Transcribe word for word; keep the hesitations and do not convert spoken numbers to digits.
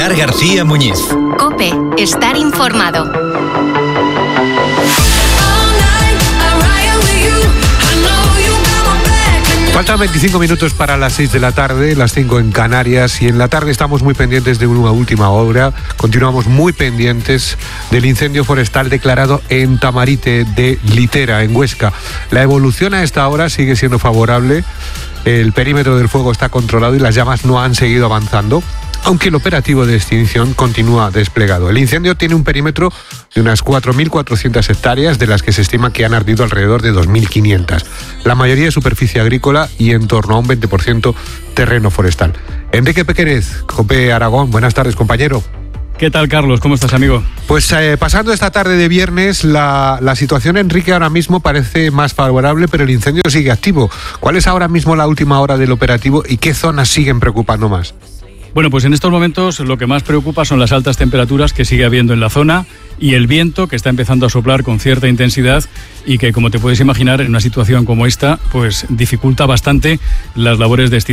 Pilar García Muñiz. COPE. Estar informado. Faltan veinticinco minutos para las seis de la tarde, las cinco en Canarias, y en la tarde estamos muy pendientes de una última hora. Continuamos muy pendientes del incendio forestal declarado en Tamarite de Litera, en Huesca. La evolución a esta hora sigue siendo favorable. El perímetro del fuego está controlado y las llamas no han seguido avanzando, aunque el operativo de extinción continúa desplegado. El incendio tiene un perímetro de unas cuatro mil cuatrocientas hectáreas, de las que se estima que han ardido alrededor de dos mil quinientas. La mayoría de superficie agrícola y en torno a un veinte por ciento terreno forestal. Enrique Pequerez, COPE Aragón. Buenas tardes, compañero. ¿Qué tal, Carlos? ¿Cómo estás, amigo? Pues eh, pasando esta tarde de viernes, la, la situación, Enrique, ahora mismo parece más favorable, pero el incendio sigue activo. ¿Cuál es ahora mismo la última hora del operativo y qué zonas siguen preocupando más? Bueno, pues en estos momentos lo que más preocupa son las altas temperaturas que sigue habiendo en la zona y el viento, que está empezando a soplar con cierta intensidad y que, como te puedes imaginar, en una situación como esta, pues dificulta bastante las labores de extinción.